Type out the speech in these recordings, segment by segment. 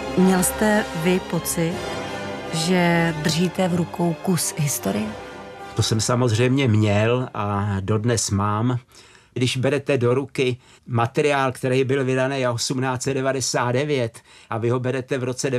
Měl jste vy pocit, že držíte v rukou kus historie? To jsem samozřejmě měl a dodnes mám. Když berete do ruky materiál, který byl vydaný 1899 a vy ho berete v roce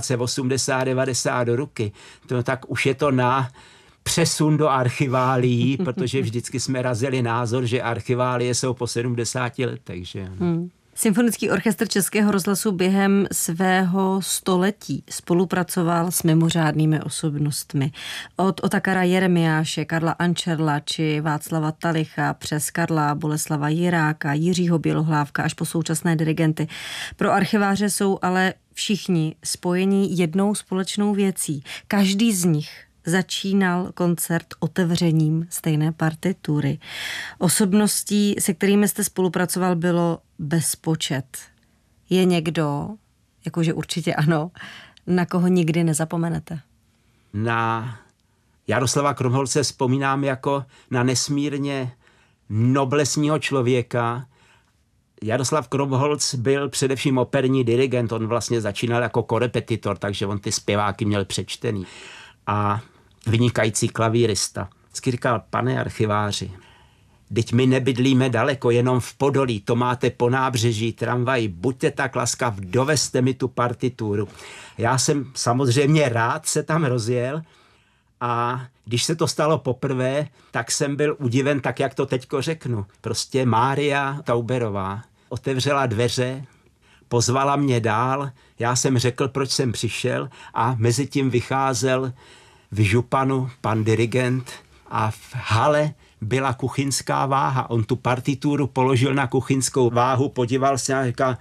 1980-90 do ruky, tak už je to na přesun do archiválií, protože vždycky jsme razili názor, že archiválie jsou po 70 letech. Že? Symfonický orchestr Českého rozhlasu během svého století spolupracoval s mimořádnými osobnostmi. Od Otakara Jeremiáše, Karla Ančerla či Václava Talicha přes Karla Boleslava Jiráka, Jiřího Bělohlávka až po současné dirigenty. Pro archiváře jsou ale všichni spojení jednou společnou věcí. Každý z nich začínal koncert otevřením stejné partitury. Osobností, se kterými jste spolupracoval, bylo bezpočet. Je někdo, jakože určitě ano, na koho nikdy nezapomenete? Na Jaroslava Krumholce vzpomínám jako na nesmírně noblesního člověka. Jaroslav Krumholc byl především operní dirigent, on vlastně začínal jako korepetitor, takže on ty zpěváky měl přečtený. A vynikající klavírista. Vždycky říkal, pane archiváři, teď my nebydlíme daleko, jenom v Podolí, to máte po nábřeží tramvaji, buďte tak laskav, dovezte mi tu partituru. Já jsem samozřejmě rád se tam rozjel a když se to stalo poprvé, tak jsem byl udiven, tak jak to teďko řeknu. Prostě Mária Tauberová otevřela dveře, pozvala mě dál, já jsem řekl, proč jsem přišel a mezi tím vycházel v županu pan dirigent a v hale byla kuchyňská váha. On tu partituru položil na kuchyňskou váhu, podíval se a říkal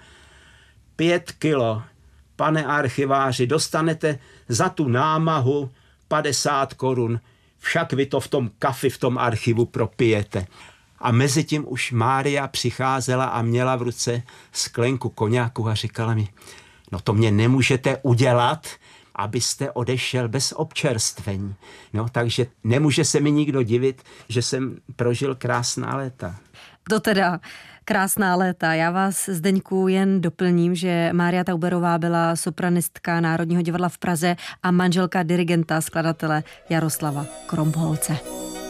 5 kilo, pane archiváři, dostanete za tu námahu 50 korun, však vy to v tom kafi, v tom archivu propijete. A mezi tím už Mária přicházela a měla v ruce sklenku koňáku a říkala mi, no to mě nemůžete udělat, abyste odešel bez občerstvení. No, takže nemůže se mi nikdo divit, že jsem prožil krásná léta. To teda krásná léta. Já vás, Zdeňku, jen doplním, že Mária Tauberová byla sopranistka Národního divadla v Praze a manželka dirigenta, skladatele Jaroslava Krumholce.